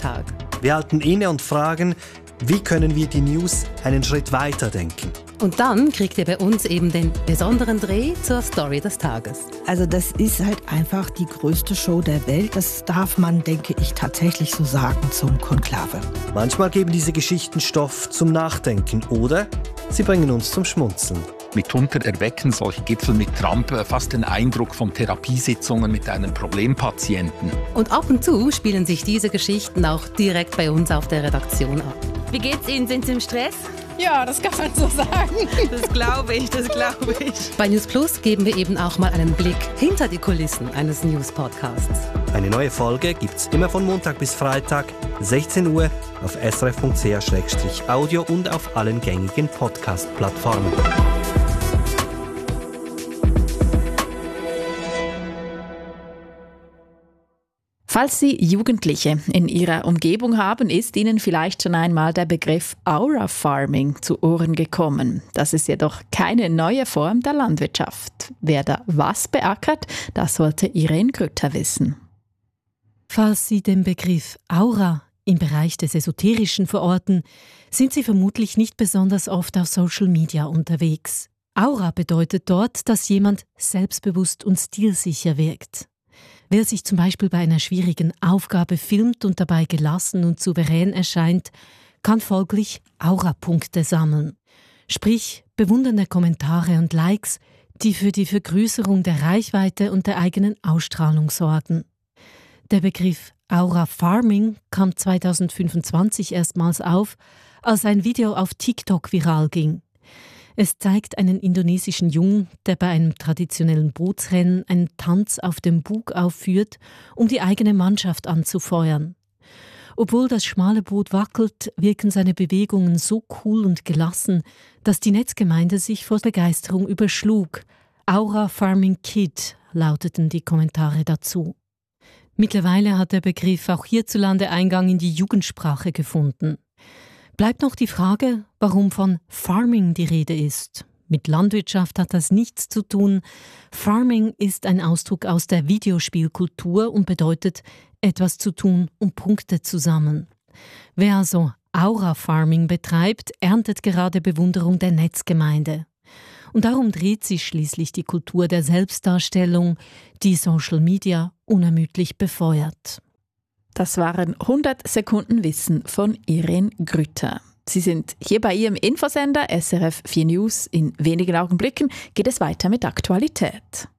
Tag. Wir halten inne und fragen, wie können wir die News einen Schritt weiter denken? Und dann kriegt ihr bei uns eben den besonderen Dreh zur Story des Tages. Also das ist halt einfach die größte Show der Welt. Das darf man, denke ich, tatsächlich so sagen zum Konklave. Manchmal geben diese Geschichten Stoff zum Nachdenken oder sie bringen uns zum Schmunzeln. Mitunter erwecken solche Gipfel mit Trump fast den Eindruck von Therapiesitzungen mit einem Problempatienten. Und ab und zu spielen sich diese Geschichten auch direkt bei uns auf der Redaktion ab. Wie geht's Ihnen? Sind Sie im Stress? Ja, das kann man so sagen. Das glaube ich. Bei News Plus geben wir eben auch mal einen Blick hinter die Kulissen eines News-Podcasts. Eine neue Folge gibt's immer von Montag bis Freitag, 16 Uhr, auf srf.ch/audio und auf allen gängigen Podcast-Plattformen. Falls Sie Jugendliche in Ihrer Umgebung haben, ist Ihnen vielleicht schon einmal der Begriff Aura Farming zu Ohren gekommen. Das ist jedoch keine neue Form der Landwirtschaft. Wer da was beackert, das sollte Irene Grütter wissen. Falls Sie den Begriff Aura im Bereich des Esoterischen verorten, sind Sie vermutlich nicht besonders oft auf Social Media unterwegs. Aura bedeutet dort, dass jemand selbstbewusst und stilsicher wirkt. Wer sich zum Beispiel bei einer schwierigen Aufgabe filmt und dabei gelassen und souverän erscheint, kann folglich Aura-Punkte sammeln. Sprich, bewundernde Kommentare und Likes, die für die Vergrößerung der Reichweite und der eigenen Ausstrahlung sorgen. Der Begriff Aura Farming kam 2025 erstmals auf, als ein Video auf TikTok viral ging. Es zeigt einen indonesischen Jungen, der bei einem traditionellen Bootsrennen einen Tanz auf dem Bug aufführt, um die eigene Mannschaft anzufeuern. Obwohl das schmale Boot wackelt, wirken seine Bewegungen so cool und gelassen, dass die Netzgemeinde sich vor Begeisterung überschlug. Aura Farming Kid lauteten die Kommentare dazu. Mittlerweile hat der Begriff auch hierzulande Eingang in die Jugendsprache gefunden. Bleibt noch die Frage, warum von Farming die Rede ist. Mit Landwirtschaft hat das nichts zu tun. Farming ist ein Ausdruck aus der Videospielkultur und bedeutet, etwas zu tun, um Punkte zu sammeln. Wer also Aura-Farming betreibt, erntet gerade Bewunderung der Netzgemeinde. Und darum dreht sich schließlich die Kultur der Selbstdarstellung, die Social Media unermüdlich befeuert. Das waren 100 Sekunden Wissen von Irene Grütter. Sie sind hier bei Ihrem Infosender SRF 4 News. In wenigen Augenblicken geht es weiter mit Aktualität.